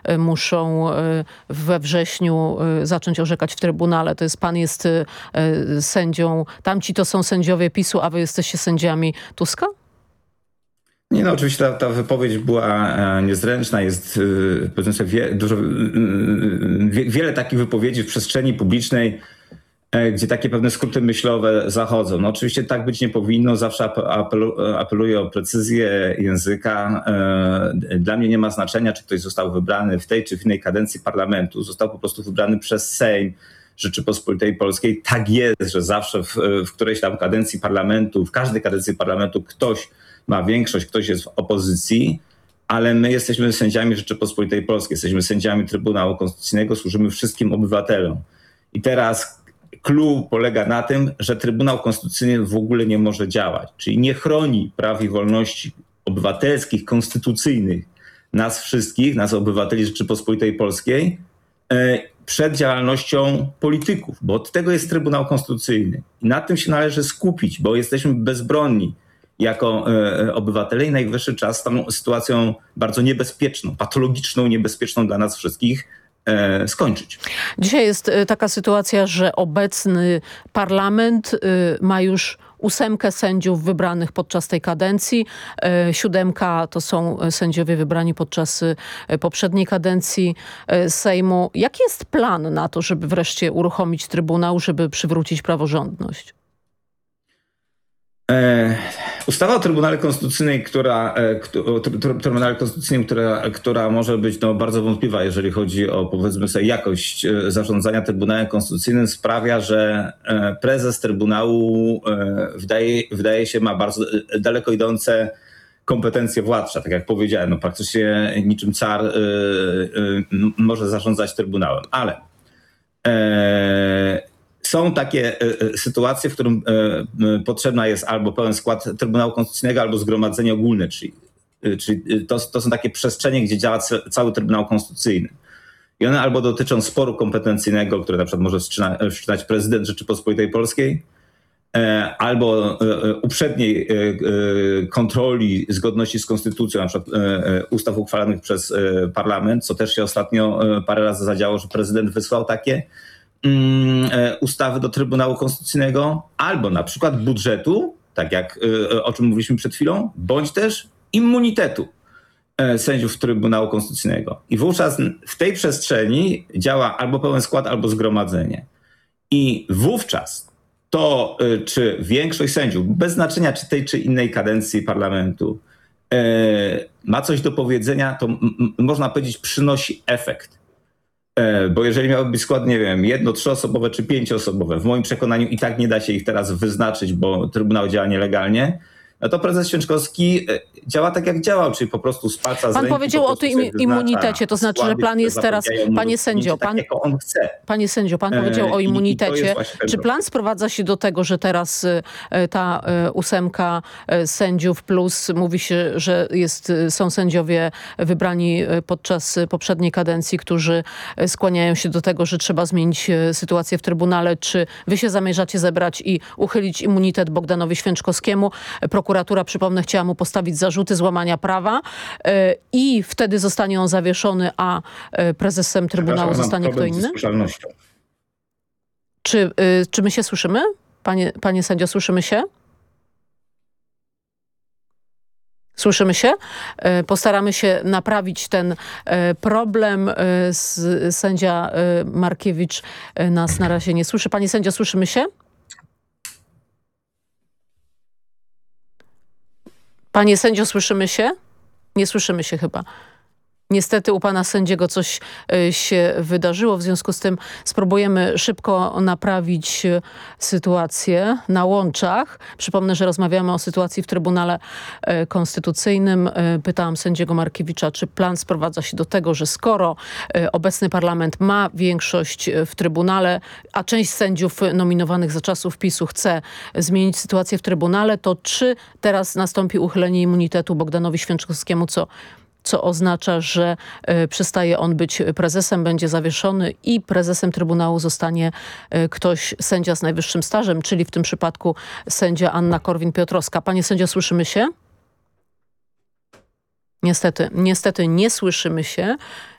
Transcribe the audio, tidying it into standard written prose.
muszą we wrześniu zacząć orzekać w Trybunale. To jest pan jest sędzią, tamci to są sędziowie PiS-u, a wy jesteście sędziami Tuska? Nie, no oczywiście ta wypowiedź była niezręczna, jest powiedzmy sobie wiele takich wypowiedzi w przestrzeni publicznej, gdzie takie pewne skróty myślowe zachodzą. No oczywiście tak być nie powinno, zawsze apeluję o precyzję języka. Dla mnie nie ma znaczenia, czy ktoś został wybrany w tej czy w innej kadencji parlamentu. Został po prostu wybrany przez Sejm Rzeczypospolitej Polskiej. Tak jest, że zawsze w którejś tam kadencji parlamentu, w każdej kadencji parlamentu ktoś ma większość, ktoś jest w opozycji, ale my jesteśmy sędziami Rzeczypospolitej Polskiej, jesteśmy sędziami Trybunału Konstytucyjnego, służymy wszystkim obywatelom. I teraz clou polega na tym, że Trybunał Konstytucyjny w ogóle nie może działać, czyli nie chroni praw i wolności obywatelskich, konstytucyjnych nas wszystkich, nas obywateli Rzeczypospolitej Polskiej, przed działalnością polityków, bo od tego jest Trybunał Konstytucyjny. I nad tym się należy skupić, bo jesteśmy bezbronni jako obywatele i najwyższy czas tą sytuacją bardzo niebezpieczną, patologiczną, niebezpieczną dla nas wszystkich skończyć. Dzisiaj jest taka sytuacja, że obecny parlament ma już 8 sędziów wybranych podczas tej kadencji. 7 to są sędziowie wybrani podczas poprzedniej kadencji Sejmu. Jaki jest plan na to, żeby wreszcie uruchomić Trybunał, żeby przywrócić praworządność? Ustawa o Trybunale Konstytucyjnym, która może być bardzo wątpliwa, jeżeli chodzi o, powiedzmy sobie, jakość zarządzania Trybunałem Konstytucyjnym, sprawia, że prezes Trybunału wydaje się ma bardzo daleko idące kompetencje władcze. Tak jak powiedziałem, no praktycznie niczym car może zarządzać Trybunałem. Ale są takie sytuacje, w którym potrzebna jest albo pełen skład Trybunału Konstytucyjnego, albo zgromadzenie ogólne, czyli to są takie przestrzenie, gdzie działa cały Trybunał Konstytucyjny. I one albo dotyczą sporu kompetencyjnego, który na przykład może wszczynać prezydent Rzeczypospolitej Polskiej, albo uprzedniej kontroli zgodności z konstytucją, na przykład ustaw uchwalanych przez parlament, co też się ostatnio parę razy zadziało, że prezydent wysłał takie ustawy do Trybunału Konstytucyjnego, albo na przykład budżetu, tak jak o czym mówiliśmy przed chwilą, bądź też immunitetu sędziów Trybunału Konstytucyjnego. I wówczas w tej przestrzeni działa albo pełen skład, albo zgromadzenie. I wówczas to, czy większość sędziów, bez znaczenia czy tej, czy innej kadencji parlamentu, ma coś do powiedzenia, to można powiedzieć, przynosi efekt. Bo jeżeli miałby być skład, nie wiem, 1-, 3-osobowe czy 5-osobowe, w moim przekonaniu i tak nie da się ich teraz wyznaczyć, bo Trybunał działa nielegalnie, no to prezes Święczkowski działa tak jak działał, czyli po prostu z palca z ręki. Pan powiedział o tym immunitecie, to znaczy, że plan jest teraz, panie sędzio, panie sędzio, pan powiedział o immunitecie. Czy plan sprowadza się do tego, że teraz ta 8 sędziów plus mówi się, że są sędziowie wybrani podczas poprzedniej kadencji, którzy skłaniają się do tego, że trzeba zmienić sytuację w Trybunale. Czy wy się zamierzacie zebrać i uchylić immunitet Bogdanowi Święczkowskiemu? Prokuratura, przypomnę, chciała mu postawić zarzuty złamania prawa i wtedy zostanie on zawieszony, a prezesem Trybunału zostanie kto inny? Czy my się słyszymy? Panie sędzio, słyszymy się? Słyszymy się? Postaramy się naprawić ten problem. Sędzia Markiewicz nas na razie nie słyszy. Panie sędzio, słyszymy się? Panie sędzio, słyszymy się? Nie słyszymy się chyba. Niestety u pana sędziego coś się wydarzyło, w związku z tym spróbujemy szybko naprawić sytuację na łączach. Przypomnę, że rozmawiamy o sytuacji w Trybunale Konstytucyjnym. Pytałam sędziego Markiewicza, czy plan sprowadza się do tego, że skoro obecny parlament ma większość w Trybunale, a część sędziów nominowanych za czasów PiS-u chce zmienić sytuację w Trybunale, to czy teraz nastąpi uchylenie immunitetu Bogdanowi Święczkowskiemu, co oznacza, że przestaje on być prezesem, będzie zawieszony i prezesem Trybunału zostanie sędzia z najwyższym stażem, czyli w tym przypadku sędzia Anna Korwin-Piotrowska. Panie sędzio, słyszymy się? Niestety nie słyszymy się.